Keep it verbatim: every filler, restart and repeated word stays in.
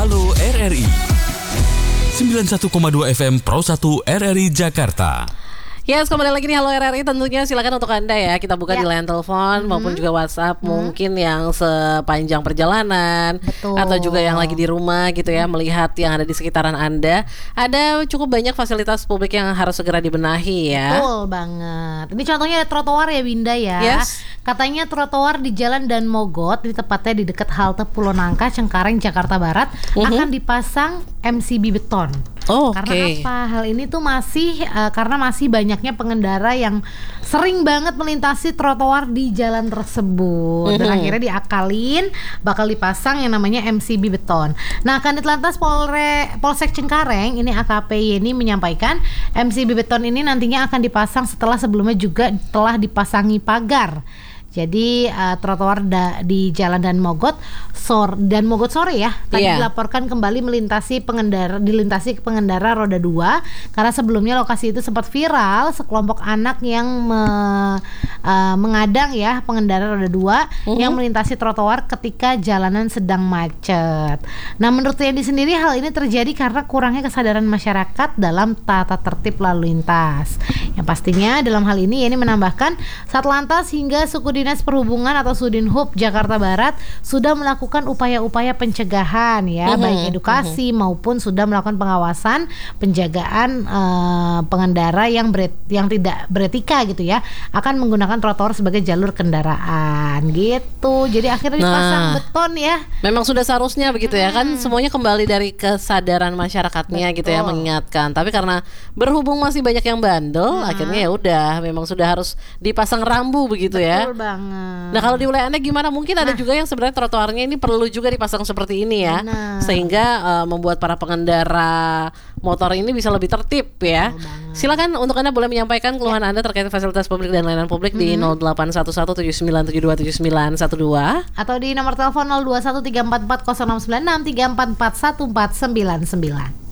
Halo R R I sembilan puluh satu koma dua F M Pro satu R R I Jakarta. Yes, kembali lagi nih Halo R R I. Tentunya silakan untuk Anda ya, kita buka ya. Di line telepon mm-hmm. maupun juga WhatsApp mm-hmm. mungkin yang sepanjang perjalanan. Betul. Atau juga yang lagi di rumah gitu ya, melihat yang ada di sekitaran Anda. Ada cukup banyak fasilitas publik yang harus segera dibenahi ya. Betul banget. Ini contohnya ada trotoar ya Binda ya. Yes. Katanya trotoar di Jalan Dan Mogot, di tepatnya di dekat halte Pulau Nangka, Cengkareng, Jakarta Barat mm-hmm. akan dipasang M C B beton. Oh, karena okay. apa? Hal ini tuh masih uh, karena masih banyaknya pengendara yang sering banget melintasi trotoar di jalan tersebut. Mm-hmm. Dan akhirnya diakalin bakal dipasang yang namanya M C B beton. Nah, Kanit Lantas Polre Polsek Cengkareng ini A K P Yeni menyampaikan M C B beton ini nantinya akan dipasang setelah sebelumnya juga telah dipasangi pagar. Jadi uh, trotoar da- di Jalan Dan Mogot sor dan Mogot sore ya tadi yeah. dilaporkan kembali melintasi pengendara dilintasi pengendara roda dua karena sebelumnya lokasi itu sempat viral sekelompok anak yang me- uh, mengadang ya pengendara roda dua uh-huh. yang melintasi trotoar ketika jalanan sedang macet. Nah, menurut Yeni sendiri hal ini terjadi karena kurangnya kesadaran masyarakat dalam tata tertib lalu lintas. Yang pastinya dalam hal ini Yeni menambahkan Satlantas hingga suku Dinas Perhubungan atau Sudinhub Jakarta Barat sudah melakukan upaya-upaya pencegahan ya, uh-huh, baik edukasi uh-huh. maupun sudah melakukan pengawasan, penjagaan uh, pengendara yang ber, yang tidak beretika gitu ya, akan menggunakan trotoar sebagai jalur kendaraan gitu. Jadi akhirnya dipasang nah, beton ya. Memang sudah seharusnya begitu ya, hmm. kan semuanya kembali dari kesadaran masyarakatnya. Betul. Gitu ya, mengingatkan. Tapi karena berhubung masih banyak yang bandel, hmm. akhirnya ya udah memang sudah harus dipasang rambu begitu. Betul ya. Banget. Nah, kalau di wilayah Anda gimana? Mungkin nah. ada juga yang sebenarnya trotoarnya ini perlu juga dipasang seperti ini ya. Nah. Sehingga uh, membuat para pengendara motor ini bisa lebih tertib ya. Silakan untuk Anda boleh menyampaikan keluhan ya. Anda terkait fasilitas publik dan layanan publik mm-hmm. di nol delapan satu satu tujuh sembilan tujuh dua tujuh sembilan satu dua atau di nomor telepon nol dua satu tiga empat empat nol enam sembilan enam tiga empat empat satu empat sembilan sembilan.